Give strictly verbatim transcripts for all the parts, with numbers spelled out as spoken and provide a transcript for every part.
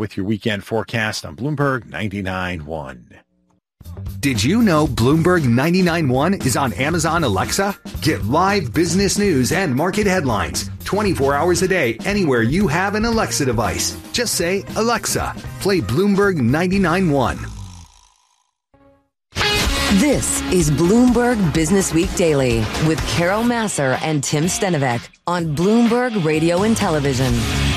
with your weekend forecast on Bloomberg ninety-nine point one. Did you know Bloomberg ninety-nine point one is on Amazon Alexa? Get live business news and market headlines twenty-four hours a day anywhere you have an Alexa device. Just say, Alexa, play Bloomberg ninety-nine point one. This is Bloomberg Business Week Daily with Carol Massar and Tim Stenovec on Bloomberg Radio and Television.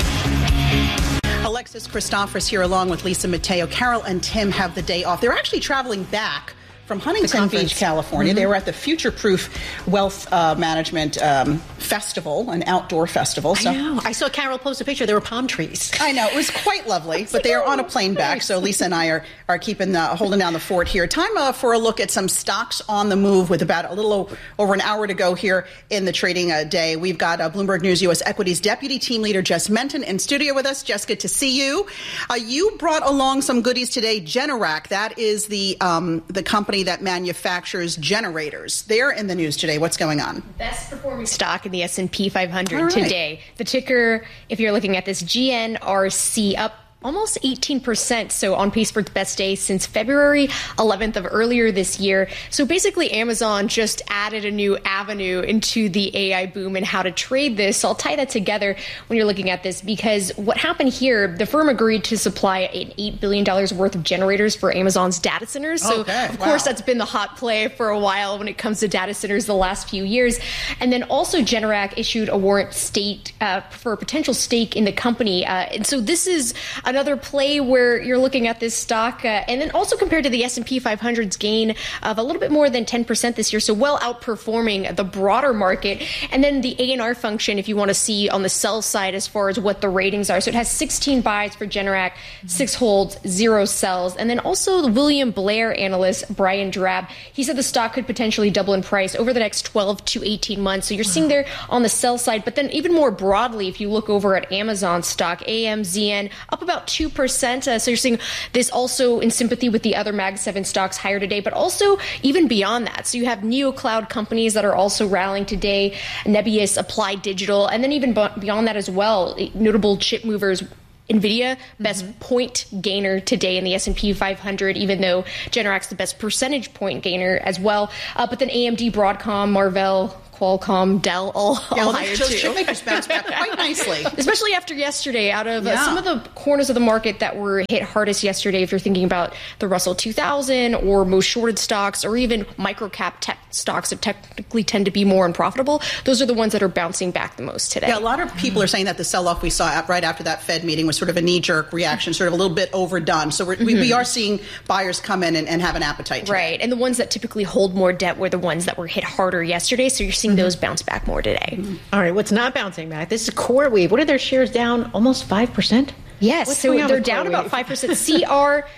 Alexis Christophorous here along with Lisa Mateo. Carol and Tim have the day off. They're actually traveling back from Huntington Beach, California. Mm-hmm. They were at the Future Proof Wealth uh, Management um, Festival, an outdoor festival. So I know. I saw Carol post a picture. There were palm trees. I know. It was quite lovely. But they are on a plane back, so Lisa and I are, are keeping the, holding down the fort here. Time uh, for a look at some stocks on the move with about a little over an hour to go here in the trading uh, day. We've got uh, Bloomberg News U S Equities Deputy Team Leader Jess Menton in studio with us. Jess, good to see you. Uh, you brought along some goodies today. Generac, that is the um, the company that manufactures generators. They're in the news today. What's going on? Best performing stock in the S and P five hundred right. today. The ticker, if you're looking at this, G N R C, up almost eighteen percent, so on pace for its best day since February eleventh of earlier this year. So basically, Amazon just added a new avenue into the A I boom and how to trade this. So I'll tie that together when you're looking at this, because what happened here, the firm agreed to supply an eight billion dollars worth of generators for Amazon's data centers. So, okay. of wow. course, that's been the hot play for a while when it comes to data centers the last few years. And then also Generac issued a warrant state uh, for a potential stake in the company. Uh, and so this is another play where you're looking at this stock, uh, and then also compared to the S and P five hundred's gain of a little bit more than ten percent this year, so well outperforming the broader market. And then the A N R function, if you want to see on the sell side as far as what the ratings are. So it has sixteen buys for Generac, six holds, zero sells. And then also the William Blair analyst, Brian Drab, he said the stock could potentially double in price over the next twelve to eighteen months. So you're seeing there on the sell side. But then even more broadly, if you look over at Amazon stock, A M Z N up about two percent. Uh, so you're seeing this also in sympathy with the other Mag seven stocks higher today, but also even beyond that. So you have neo cloud companies that are also rallying today, Nebius, Applied Digital, and then even beyond that as well, notable chip movers. NVIDIA, best mm-hmm. point gainer today in the S and P five hundred, even though Generac's the best percentage point gainer as well. Uh, but then A M D, Broadcom, Marvell, Qualcomm, Dell, all, yeah, all well, higher those too. chip makers bounced back quite nicely. Especially after yesterday, out of yeah. uh, some of the corners of the market that were hit hardest yesterday, if you're thinking about the Russell two thousand or most shorted stocks or even microcap tech stocks that technically tend to be more unprofitable, those are the ones that are bouncing back the most today. Yeah, a lot of people are saying that the sell-off we saw right after that Fed meeting was sort of a knee-jerk reaction, sort of a little bit overdone. So we're, mm-hmm. we, we are seeing buyers come in and, and have an appetite today. Right, and the ones that typically hold more debt were the ones that were hit harder yesterday, so you're seeing mm-hmm. those bounce back more today. Mm-hmm. All right, what's not bouncing back? This is CoreWeave. What are their shares down? Almost five percent? Yes, what's so they're down CoreWeave? about five percent. C R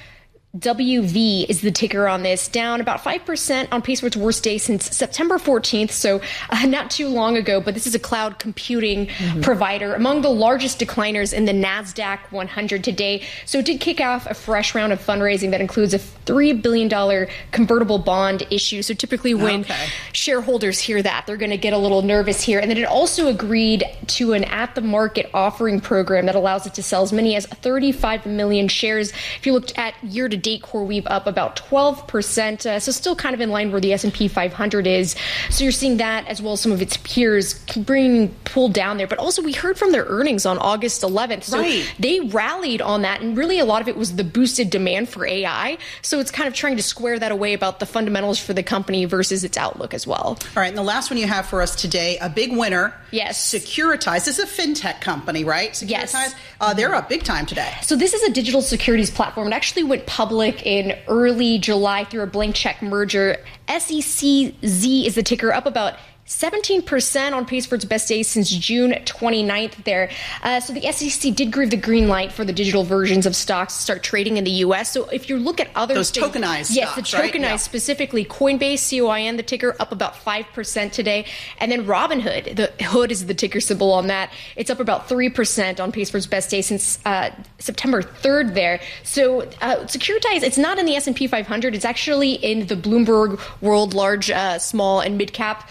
W V is the ticker on this, down about five percent on pace for its worst day since September fourteenth, so uh, not too long ago, but this is a cloud computing mm-hmm. provider, among the largest decliners in the NASDAQ one hundred today. So it did kick off a fresh round of fundraising that includes a three billion dollars convertible bond issue. So typically when okay. shareholders hear that, they're going to get a little nervous here. And then it also agreed to an at-the-market offering program that allows it to sell as many as thirty-five million shares. If you looked at year-to-date, CoreWeave up about twelve percent, uh, so still kind of in line where the S and P five hundred is. So you're seeing that as well as some of its peers bringing pulled down there. But also we heard from their earnings on August eleventh. So right. they rallied on that, and really a lot of it was the boosted demand for A I. So it's kind of trying to square that away about the fundamentals for the company versus its outlook as well. All right, and the last one you have for us today, a big winner. Yes. Securitize. This is a fintech company, right? Securitize. Yes. Uh, they're up big time today. So this is a digital securities platform. It actually went public in early July through a blank check merger. S E C Z is the ticker, up about seventeen percent on pace for its best day since June twenty-ninth there. Uh, so the S E C did give the green light for the digital versions of stocks to start trading in the U S. So if you look at other Those things, tokenized yes, stocks, the right? tokenized Yeah. specifically, Coinbase, C O I N, the ticker, up about five percent today. And then Robinhood, the hood is the ticker symbol on that. It's up about three percent on pace for its best day since uh, September third there. So uh, Securitize, it's not in the S and P five hundred. It's actually in the Bloomberg World Large, uh, Small, and Mid Cap Index.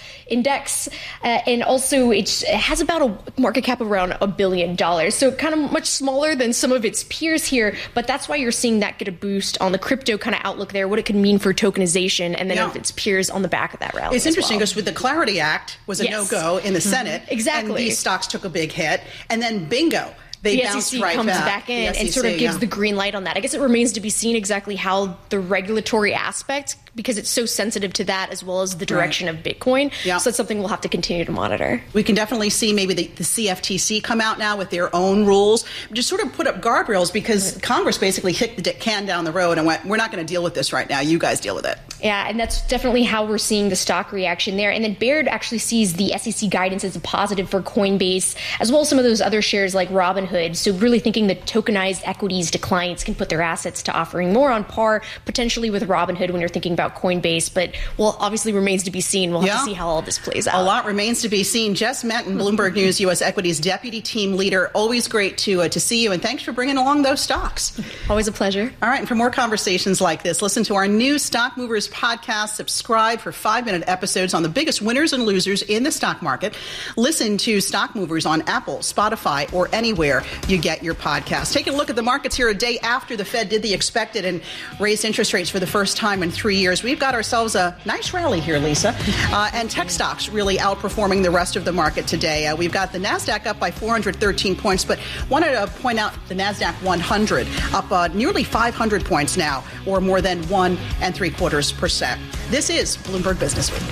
index, uh, and also it's, it has about a market cap of around a billion dollars. So kind of much smaller than some of its peers here, but that's why you're seeing that get a boost on the crypto kind of outlook there, what it could mean for tokenization, and then yeah. of its peers on the back of that rally. It's interesting well. because with the Clarity Act was a yes. no-go in the mm-hmm. Senate. Exactly. And these stocks took a big hit, and then bingo. They the bounced S E C right comes back, back in S E C, and sort of gives yeah. the green light on that. I guess it remains to be seen exactly how the regulatory aspect, because it's so sensitive to that as well as the direction right. of Bitcoin. Yeah. So it's something we'll have to continue to monitor. We can definitely see maybe the, the C F T C come out now with their own rules, just sort of put up guardrails because right. Congress basically kicked the can down the road and went, we're not going to deal with this right now. You guys deal with it. Yeah, and that's definitely how we're seeing the stock reaction there. And then Baird actually sees the S E C guidance as a positive for Coinbase, as well as some of those other shares like Robinhood. So really thinking that tokenized equities to clients can put their assets to offering more on par, potentially with Robinhood when you're thinking about Coinbase. But, well, obviously remains to be seen. We'll have yeah. to see how all this plays out. A lot remains to be seen. Jess Menton, Bloomberg News U S Equities Deputy Team Leader. Always great to uh, to see you, and thanks for bringing along those stocks. Always a pleasure. All right, and for more conversations like this, listen to our new Stock Movers podcast. Subscribe for five-minute episodes on the biggest winners and losers in the stock market. Listen to Stock Movers on Apple, Spotify, or anywhere you get your podcast. Take a look at the markets here a day after the Fed did the expected and raised interest rates for the first time in three years. We've got ourselves a nice rally here, Lisa, uh, and tech stocks really outperforming the rest of the market today. Uh, we've got the NASDAQ up by four hundred thirteen points, but wanted to point out the NASDAQ one hundred up uh, nearly five hundred points now, or more than one and three quarters percent. This is Bloomberg Business Week.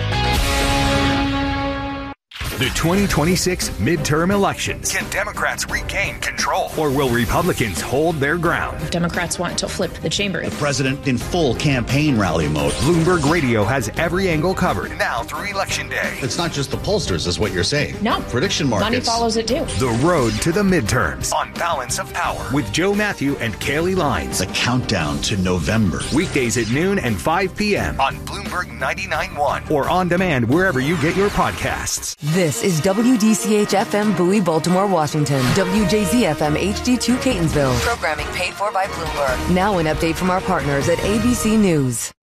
The twenty twenty-six midterm elections. Can Democrats regain control? Or will Republicans hold their ground? Democrats want to flip the chamber. The president in full campaign rally mode. Bloomberg Radio has every angle covered now through Election Day. It's not just the pollsters, is what you're saying. No. Prediction markets. Money follows it, too. The road to the midterms on Balance of Power with Joe Matthew and Kaylee Lines. The countdown to November. Weekdays at noon and five p.m. on Bloomberg ninety-nine point one or on demand wherever you get your podcasts. This This is W D C H F M Bowie, Baltimore, Washington. W J Z F M H D two Catonsville. Programming paid for by Bloomberg. Now an update from our partners at A B C News.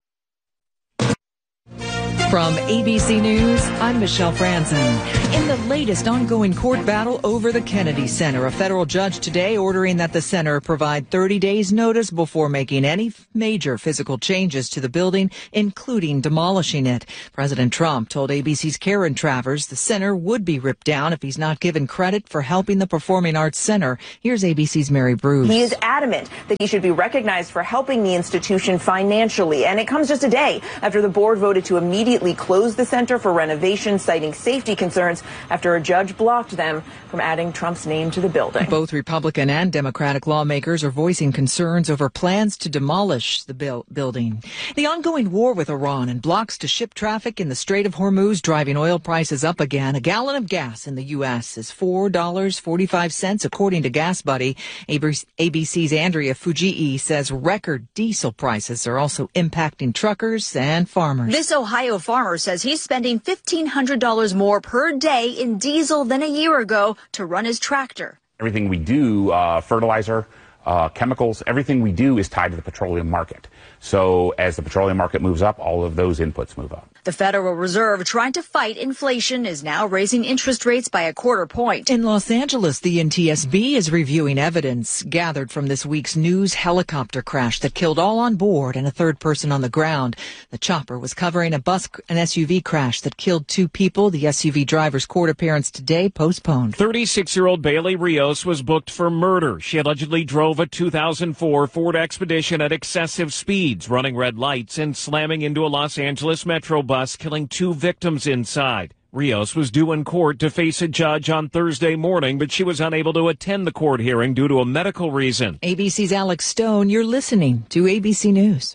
From A B C News, I'm Michelle Franzen. In the latest ongoing court battle over the Kennedy Center, a federal judge today ordering that the center provide thirty days notice before making any major physical changes to the building, including demolishing it. President Trump told A B C's Karen Travers the center would be ripped down if he's not given credit for helping the Performing Arts Center. Here's A B C's Mary Bruce. He is adamant that he should be recognized for helping the institution financially, and it comes just a day after the board voted to immediately closed the center for renovation, citing safety concerns after a judge blocked them from adding Trump's name to the building. Both Republican and Democratic lawmakers are voicing concerns over plans to demolish the bil- building. The ongoing war with Iran and blocks to ship traffic in the Strait of Hormuz driving oil prices up again. A gallon of gas in the U S is four dollars and forty-five cents, according to Gas Buddy. A B C's Andrea Fujii says record diesel prices are also impacting truckers and farmers. This Ohio farmer says he's spending fifteen hundred dollars more per day in diesel than a year ago to run his tractor. Everything we do, uh, fertilizer, uh, chemicals, everything we do is tied to the petroleum market. So as the petroleum market moves up, all of those inputs move up. The Federal Reserve, trying to fight inflation, is now raising interest rates by a quarter point. In Los Angeles, the N T S B is reviewing evidence gathered from this week's news helicopter crash that killed all on board and a third person on the ground. The chopper was covering a bus and S U V crash that killed two people. The S U V driver's court appearance today postponed. thirty-six-year-old Bailey Rios was booked for murder. She allegedly drove a two thousand four Ford Expedition at excessive speeds, running red lights and slamming into a Los Angeles Metro bus, killing two victims inside. Rios was due in court to face a judge on Thursday morning, but she was unable to attend the court hearing due to a medical reason. A B C's Alex Stone, you're listening to A B C News.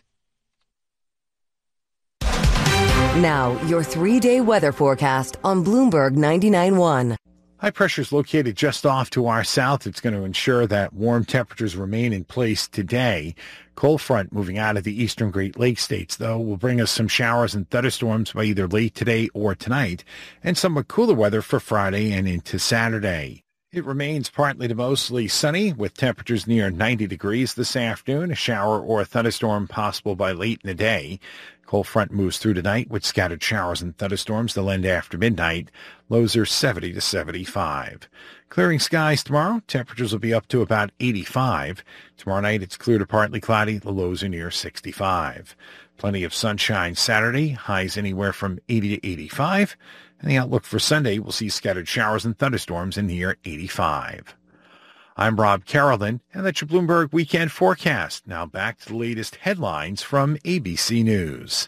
Now, your three-day weather forecast on Bloomberg ninety-nine point one. High pressure is located just off to our south. It's going to ensure that warm temperatures remain in place today. Cold front moving out of the eastern Great Lakes states, though, will bring us some showers and thunderstorms by either late today or tonight, and somewhat cooler weather for Friday and into Saturday. It remains partly to mostly sunny with temperatures near ninety degrees this afternoon. A shower or a thunderstorm possible by late in the day. Cold front moves through tonight with scattered showers and thunderstorms. They'll end after midnight. Lows are seventy to seventy-five. Clearing skies tomorrow. Temperatures will be up to about eighty-five. Tomorrow night it's clear to partly cloudy. The lows are near sixty-five. Plenty of sunshine Saturday. Highs anywhere from eighty to eighty-five. And the outlook for Sunday will see scattered showers and thunderstorms in near eighty-five. I'm Rob Carrollton, and that's your Bloomberg Weekend Forecast. Now back to the latest headlines from A B C News.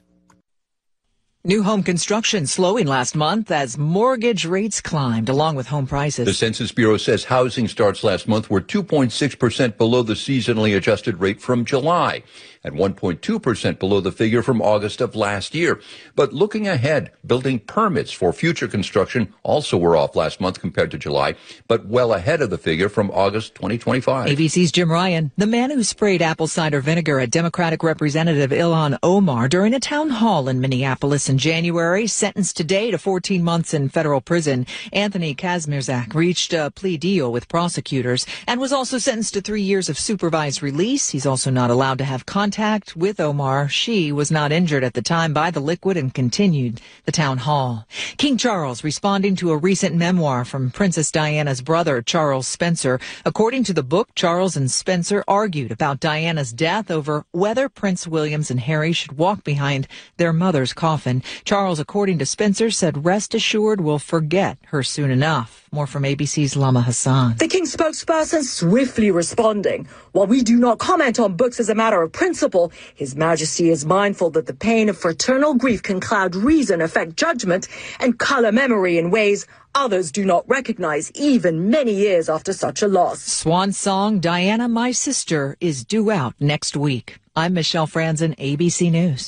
New home construction slowing last month as mortgage rates climbed along with home prices. The Census Bureau says housing starts last month were two point six percent below the seasonally adjusted rate from July and one point two percent below the figure from August of last year. But looking ahead, building permits for future construction also were off last month compared to July, but well ahead of the figure from August twenty twenty-five. A B C's Jim Ryan. The man who sprayed apple cider vinegar at Democratic Representative Ilhan Omar during a town hall in Minneapolis in January, sentenced today to fourteen months in federal prison. Anthony Kazmierzak reached a plea deal with prosecutors and was also sentenced to three years of supervised release. He's also not allowed to have contact with Omar. She was not injured at the time by the liquid and continued the town hall. King Charles responding to a recent memoir from Princess Diana's brother, Charles Spencer. According to the book, Charles and Spencer argued about Diana's death over whether Prince William and Harry should walk behind their mother's coffin. Charles, according to Spencer, said, "Rest assured we'll forget her soon enough." More from A B C's Lama Hassan. The King's spokesperson swiftly responding. While we do not comment on books as a matter of principle, His Majesty is mindful that the pain of fraternal grief can cloud reason, affect judgment, and color memory in ways others do not recognize even many years after such a loss. Swan song, Diana, My Sister, is due out next week. I'm Michelle Franzen, A B C News.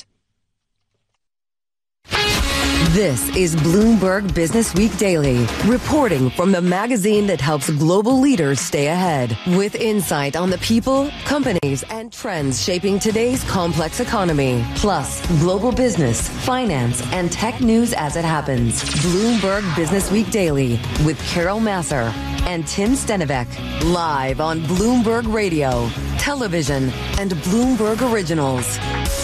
This is Bloomberg Business Week Daily, reporting from the magazine that helps global leaders stay ahead, with insight on the people, companies, and trends shaping today's complex economy, plus global business, finance, and tech news as it happens. Bloomberg Business Week Daily with Carol Masser and Tim Stenivek, live on Bloomberg Radio, television, and Bloomberg Originals.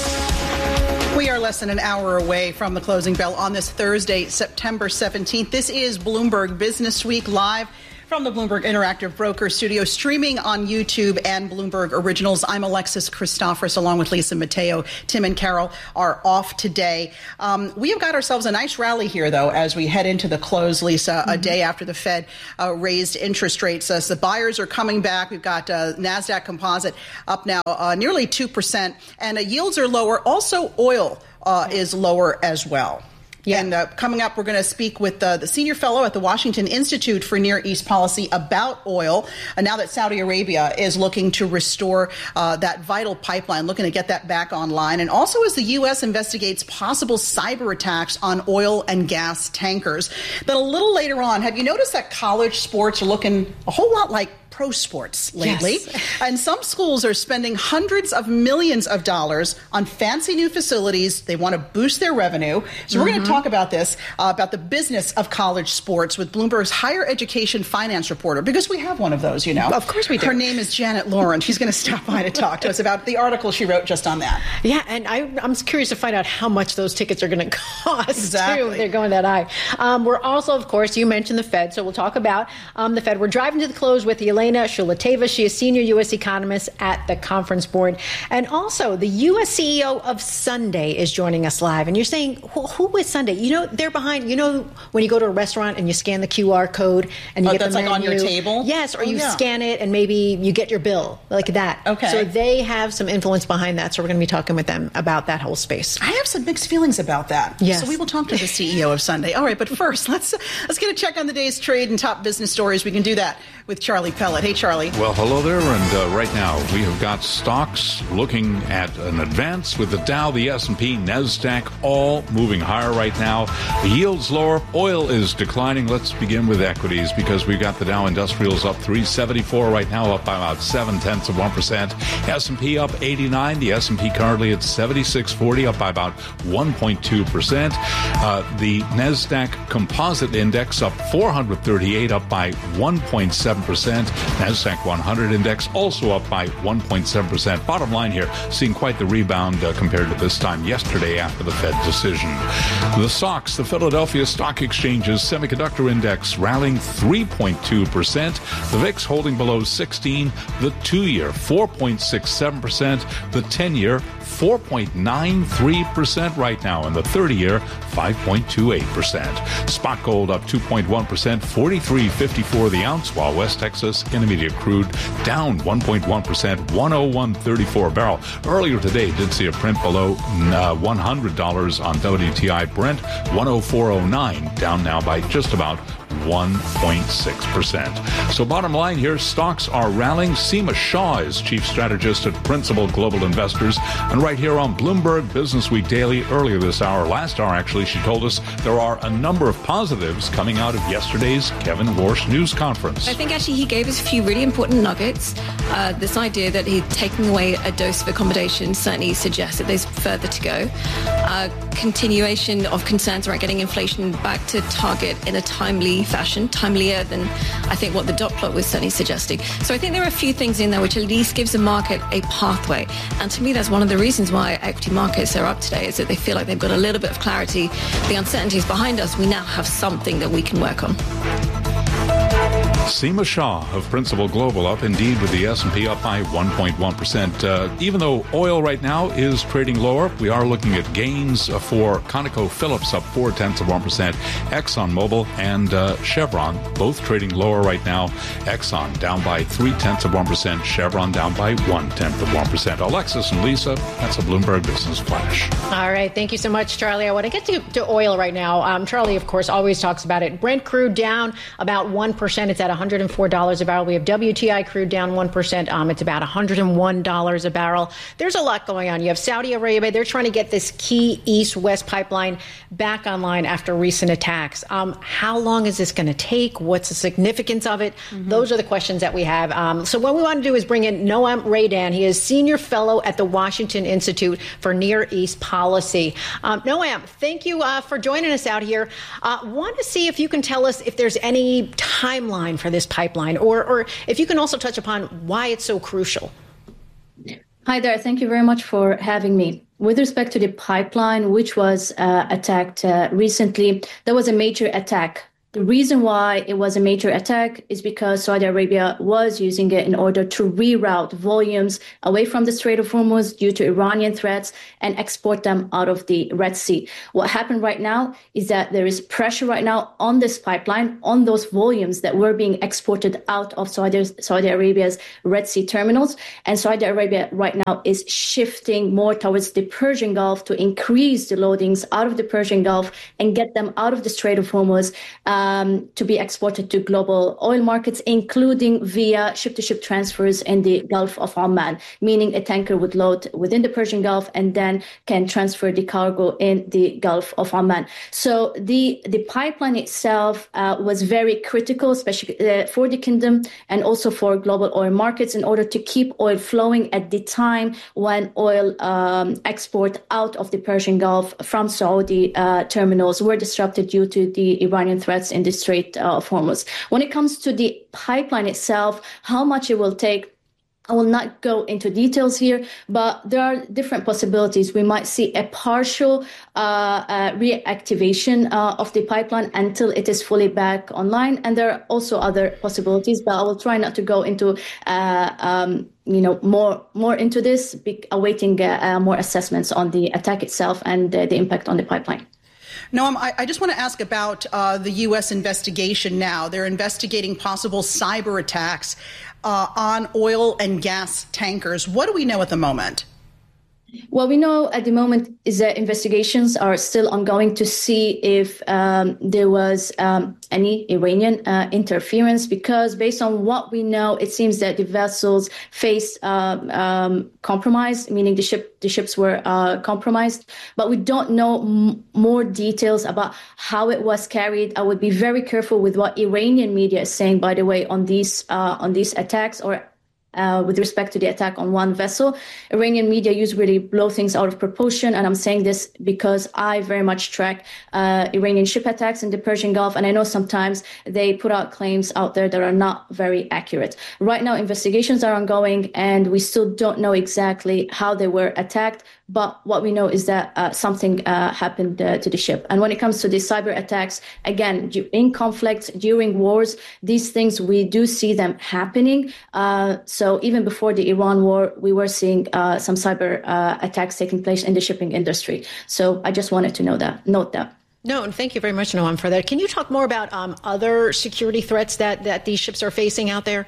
We are less than an hour away from the closing bell on this Thursday, September seventeenth. This is Bloomberg Business Week live from the Bloomberg Interactive Broker Studio, streaming on YouTube and Bloomberg Originals. I'm Alexis Christophorous, along with Lisa Mateo. Tim and Carol are off today. Um, we have got ourselves a nice rally here, though, as we head into the close, Lisa, mm-hmm. a day after the Fed uh, raised interest rates. Uh, so the buyers are coming back. We've got uh, NASDAQ Composite up now uh, nearly two percent, and uh, yields are lower. Also, oil uh, is lower as well. Yeah. And uh, coming up, we're going to speak with uh, the senior fellow at the Washington Institute for Near East Policy about oil. Uh, now that Saudi Arabia is looking to restore uh, that vital pipeline, looking to get that back online. And also as the U S investigates possible cyber attacks on oil and gas tankers. Then a little later on, have you noticed that college sports are looking a whole lot like pro sports lately? Yes. And some schools are spending hundreds of millions of dollars on fancy new facilities. They want to boost their revenue. So mm-hmm. we're going to talk about this, uh, about the business of college sports with Bloomberg's higher education finance reporter, because we have one of those, you know. Of course we do. Her name is Janet Lauren. She's going to stop by to talk to us about the article she wrote just on that. Yeah, and I, I'm curious to find out how much those tickets are going to cost, exactly. too. They're going that high. Um, we're also, of course, you mentioned the Fed, so we'll talk about um, the Fed. We're driving to the close with Elena Shulateva. She is senior U S economist at the Conference Board. And also, the U S C E O of Sunday is joining us live. And you're saying, who, who is Sunday? You know, they're behind, you know, when you go to a restaurant and you scan the Q R code and you oh, get that's the menu. Like on your table? Yes, or oh, you yeah. scan it and maybe you get your bill, like that. Okay. So they have some influence behind that. So we're going to be talking with them about that whole space. I have some mixed feelings about that. Yes. So we will talk to the C E O of Sunday. All right, but first, let's let's get a check on the day's trade and top business stories. We can do that with Charlie Pellet. Charlotte. Hey, Charlie. Well, hello there. And uh, right now we have got stocks looking at an advance with the Dow, the S and P, NASDAQ, all moving higher right now. The yield's lower. Oil is declining. Let's begin with equities because we've got the Dow Industrials up three seventy-four right now, up by about seven tenths of one percent. S and P up eighty-nine. The S and P currently at seventy-six forty, up by about one point two percent. Uh, the NASDAQ Composite Index up four hundred thirty-eight, up by one point seven percent. NASDAQ one hundred Index also up by one point seven percent. Bottom line here, seeing quite the rebound uh, compared to this time yesterday after the Fed decision. The S O X, the Philadelphia Stock Exchange's Semiconductor Index, rallying three point two percent. The V I X holding below sixteen. The two-year four point six seven percent. The ten-year four point nine three percent right now, and the thirty-year five point two eight percent. Spot gold up two point one percent, forty-three fifty-four the ounce, while West Texas Intermediate crude down one point one percent, one oh one thirty-four a barrel. Earlier today, did see a print below uh, one hundred dollars on W T I Brent, one oh four oh nine, down now by just about one point six percent. So bottom line here, stocks are rallying. Seema Shah is chief strategist at Principal Global Investors. And right here on Bloomberg Business Week Daily, earlier this hour, last hour actually, she told us there are a number of positives coming out of yesterday's Kevin Warsh news conference. I think actually he gave us a few really important nuggets. Uh, this idea that he's taking away a dose of accommodation certainly suggests that there's further to go. Uh, continuation of concerns around getting inflation back to target in a timely fashion, timelier than I think what the dot plot was certainly suggesting. So I think there are a few things in there which at least gives the market a pathway. And to me, that's one of the reasons why equity markets are up today, is that they feel like they've got a little bit of clarity. The uncertainty is behind us. We now have something that we can work on. Seema Shah of Principal Global up indeed with the S and P up by one point one percent. Uh, even though oil right now is trading lower, we are looking at gains for ConocoPhillips up four tenths of one percent. ExxonMobil and uh, Chevron both trading lower right now. Exxon down by three tenths of one percent. Chevron down by one tenth of one percent. Alexis and Lisa, that's a Bloomberg Business Flash. All right. Thank you so much, Charlie. I want to get to, to oil right now. Um, Charlie, of course, always talks about it. Brent crude down about one percent. It's at one hundred four dollars a barrel. We have W T I crude down one percent. Um, it's about one hundred one dollars a barrel. There's a lot going on. You have Saudi Arabia. They're trying to get this key east-west pipeline back online after recent attacks. Um, how long is this going to take? What's the significance of it? Mm-hmm. Those are the questions that we have. Um, so what we want to do is bring in Noam Raydan. He is senior fellow at the Washington Institute for Near East Policy. Um, Noam, thank you uh, for joining us out here. Uh, want to see if you can tell us if there's any timeline for this pipeline, or, or if you can also touch upon why it's so crucial. Hi there. Thank you very much for having me. With respect to the pipeline, which was uh, attacked uh, recently, there was a major attack. The reason why it was a major attack is because Saudi Arabia was using it in order to reroute volumes away from the Strait of Hormuz due to Iranian threats and export them out of the Red Sea. What happened right now is that there is pressure right now on this pipeline, on those volumes that were being exported out of Saudi, Saudi Arabia's Red Sea terminals. And Saudi Arabia right now is shifting more towards the Persian Gulf to increase the loadings out of the Persian Gulf and get them out of the Strait of Hormuz. Uh, Um, to be exported to global oil markets, including via ship-to-ship transfers in the Gulf of Oman, meaning a tanker would load within the Persian Gulf and then can transfer the cargo in the Gulf of Oman. So the, the pipeline itself uh, was very critical, especially uh, for the kingdom and also for global oil markets, in order to keep oil flowing at the time when oil um, export out of the Persian Gulf from Saudi uh, terminals were disrupted due to the Iranian threats in the Strait of Hormuz. When it comes to the pipeline itself, how much it will take, I will not go into details here, but there are different possibilities. We might see a partial uh, uh, reactivation uh, of the pipeline until it is fully back online. And there are also other possibilities, but I will try not to go into uh, um, you know, more more into this, awaiting uh, uh, more assessments on the attack itself and uh, the impact on the pipeline. Noam, I, I just want to ask about uh, the U S investigation now. They're investigating possible cyber attacks uh, on oil and gas tankers. What do we know at the moment? What we know at the moment is that investigations are still ongoing to see if um, there was um, any Iranian uh, interference, because based on what we know, it seems that the vessels faced um, um, compromise, meaning the ship the ships were uh, compromised. But we don't know m- more details about how it was carried. I would be very careful with what Iranian media is saying, by the way, on these uh, on these attacks or Uh, with respect to the attack on one vessel. Iranian media usually blow things out of proportion, and I'm saying this because I very much track uh, Iranian ship attacks in the Persian Gulf, and I know sometimes they put out claims out there that are not very accurate. Right now, investigations are ongoing, and we still don't know exactly how they were attacked, but what we know is that uh, something uh, happened uh, to the ship. And when it comes to the cyber attacks, again, in conflicts, during wars, these things, we do see them happening. Uh, so even before the Iran war, we were seeing uh, some cyber uh, attacks taking place in the shipping industry. So I just wanted to know that, note that. No, and thank you very much, Noam, for that. Can you talk more about um, other security threats that, that these ships are facing out there?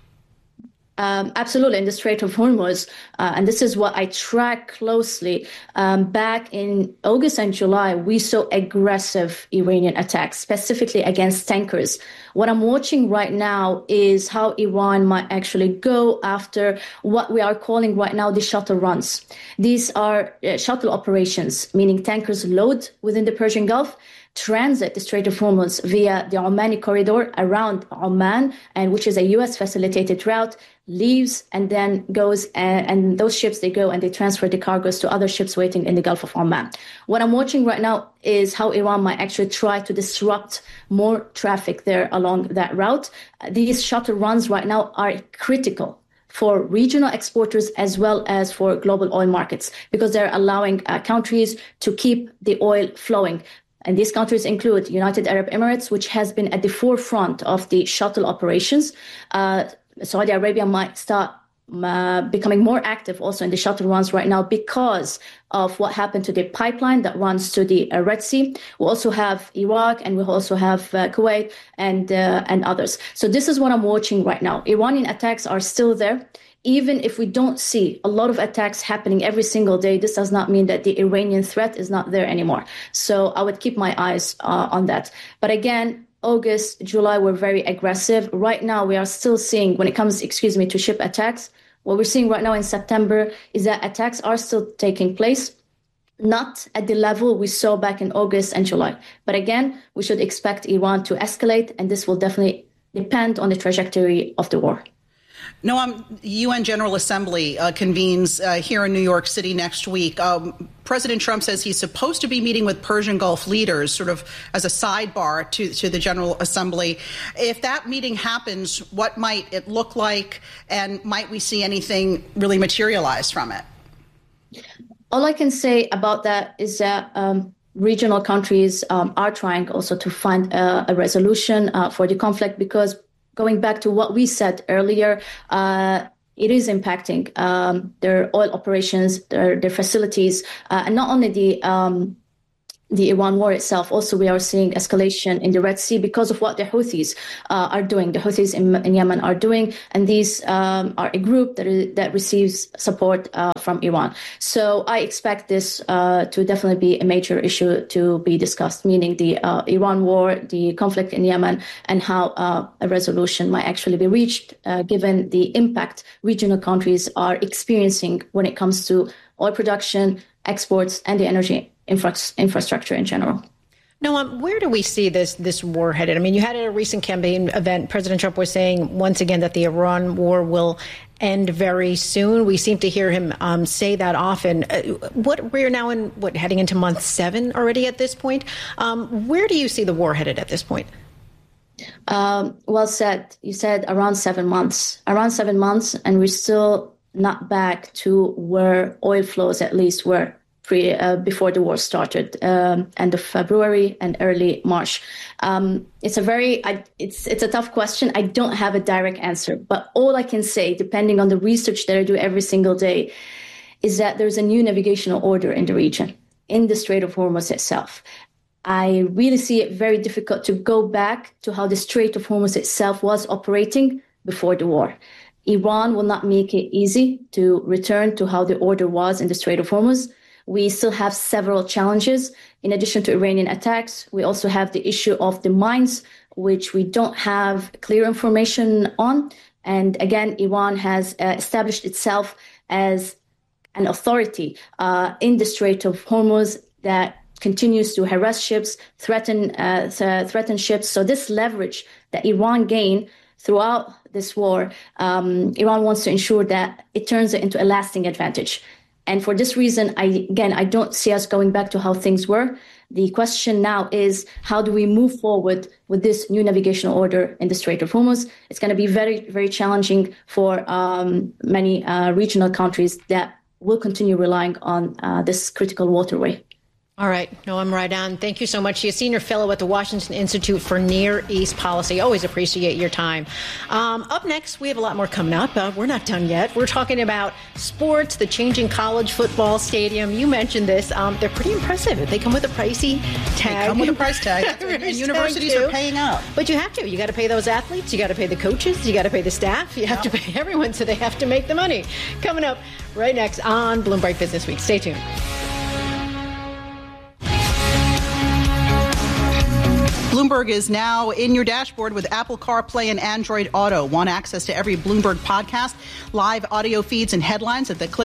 Um, absolutely, in the Strait of Hormuz, uh, and this is what I track closely. Um, back in August and July, we saw aggressive Iranian attacks, specifically against tankers. What I'm watching right now is how Iran might actually go after what we are calling right now the shuttle runs. These are uh, shuttle operations, meaning tankers load within the Persian Gulf, transit the Strait of Hormuz via the Omani corridor around Oman, and which is a U S facilitated route, leaves and then goes, and, and those ships, they go and they transfer the cargoes to other ships waiting in the Gulf of Oman. What I'm watching right now is how Iran might actually try to disrupt more traffic there along that route. These shuttle runs right now are critical for regional exporters as well as for global oil markets, because they're allowing uh, countries to keep the oil flowing. And these countries include United Arab Emirates, which has been at the forefront of the shuttle operations. Uh, Saudi Arabia might start uh, becoming more active also in the shuttle runs right now because of what happened to the pipeline that runs to the uh, Red Sea. We also have Iraq, and we also have uh, Kuwait and uh, and others. So this is what I'm watching right now. Iranian attacks are still there. Even if we don't see a lot of attacks happening every single day, this does not mean that the Iranian threat is not there anymore. So I would keep my eyes uh, on that. But again, August, July were very aggressive. Right now, we are still seeing, when it comes, excuse me, to ship attacks, what we're seeing right now in September is that attacks are still taking place, not at the level we saw back in August and July. But again, we should expect Iran to escalate, and this will definitely depend on the trajectory of the war. Noam, U N General Assembly uh, convenes uh, here in New York City next week. Um, President Trump says he's supposed to be meeting with Persian Gulf leaders sort of as a sidebar to, to the General Assembly. If that meeting happens, what might it look like, and might we see anything really materialize from it? All I can say about that is that um, regional countries um, are trying also to find uh, a resolution uh, for the conflict, because going back to what we said earlier, uh, it is impacting um, their oil operations, their, their facilities, uh, and not only the um, the Iran war itself. Also, we are seeing escalation in the Red Sea because of what the Houthis uh, are doing. The Houthis in, in Yemen are doing, and these um, are a group that is, that receives support uh, from Iran. So I expect this uh, to definitely be a major issue to be discussed, meaning the uh, Iran war, the conflict in Yemen, and how uh, a resolution might actually be reached, uh, given the impact regional countries are experiencing when it comes to oil production, exports, and the energy Infra- infrastructure in general. Noam, where do we see this this war headed? I mean, you had at a recent campaign event, President Trump was saying once again that the Iran war will end very soon. We seem to hear him um, say that often. Uh, what we're now in, what, heading into month seven already at this point. Um, where do you see the war headed at this point? Um, well said. You said around seven months. Around seven months, and we're still not back to where oil flows at least were Pre, uh, before the war started, um, end of February and early March. Um, it's a very, I, it's it's a tough question. I don't have a direct answer, but all I can say, depending on the research that I do every single day, is that there's a new navigational order in the region, in the Strait of Hormuz itself. I really see it very difficult to go back to how the Strait of Hormuz itself was operating before the war. Iran will not make it easy to return to how the order was in the Strait of Hormuz. We still have several challenges. In addition to Iranian attacks, we also have the issue of the mines, which we don't have clear information on. And again, Iran has uh, established itself as an authority uh, in the Strait of Hormuz that continues to harass ships, threaten uh, th- threaten ships. So this leverage that Iran gained throughout this war, um, Iran wants to ensure that it turns it into a lasting advantage. And for this reason, I, again, I don't see us going back to how things were. The question now is, how do we move forward with this new navigational order in the Strait of Hormuz? It's going to be very, very challenging for um, many uh, regional countries that will continue relying on uh, this critical waterway. All right. No, I'm right on. Thank you so much. She's a senior fellow at the Washington Institute for Near East Policy. Always appreciate your time. Um, up next, we have a lot more coming up. Uh, we're not done yet. We're talking about sports, the changing college football stadium. You mentioned this. Um, they're pretty impressive. They come with a pricey tag. They come with a price tag. And universities are paying up. But you have to. You got to pay those athletes. You got to pay the coaches. You got to pay the staff. You have to pay everyone, so they have to make the money. Coming up right next on Bloomberg Business Week. Stay tuned. Bloomberg is now in your dashboard with Apple CarPlay and Android Auto. Want access to every Bloomberg podcast, live audio feeds, and headlines at the click